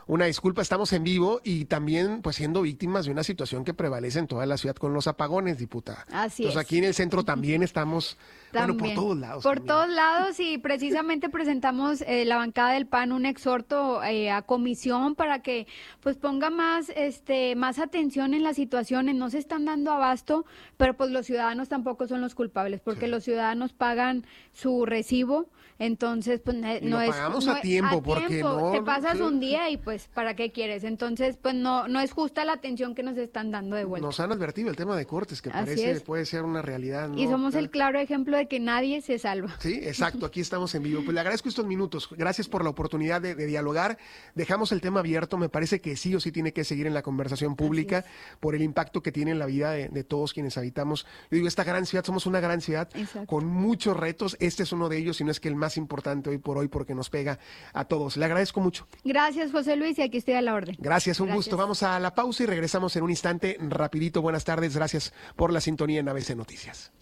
una disculpa, estamos en vivo y también pues siendo víctimas de una situación que prevalece en toda la ciudad con los apagones, diputada. Así Entonces es. aquí en el centro también estamos, bueno, por todos lados. Por también. todos lados, y precisamente presentamos la bancada del PAN un exhorto a comisión para que pues ponga más atención en las situaciones. No se están dando abasto, pero pues los ciudadanos tampoco son los culpables, porque los ciudadanos pagan su recibo. Entonces, pues no es pagamos a tiempo, porque no te pasas un día y pues ¿para qué quieres? Entonces, pues no es justa la atención que nos están dando de vuelta. Nos han advertido el tema de cortes, que parece puede ser una realidad. Y somos el claro ejemplo de que nadie se salva. Sí, exacto, aquí estamos en vivo. Pues le agradezco estos minutos, gracias por la oportunidad de dialogar. Dejamos el tema abierto, me parece que sí o sí tiene que seguir en la conversación pública por el impacto que tiene en la vida de todos quienes habitamos. Yo digo, esta gran ciudad, somos una gran ciudad con muchos retos, este es uno de ellos, si no es que el más importante hoy por hoy, porque nos pega a todos. Le agradezco mucho. Gracias, José Luis, y aquí estoy a la orden. Gracias, un gusto. Vamos a la pausa y regresamos en un instante rapidito. Buenas tardes, gracias por la sintonía en ABC Noticias.